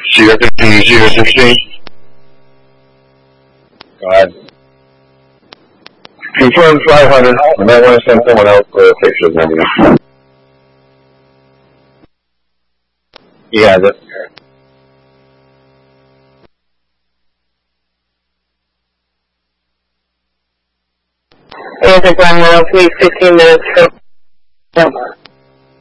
Sierra 15-016. Go ahead. Confirm 500. I might want to send someone else for pictures of me. He has it. Atlantic 1 please, 15 minutes from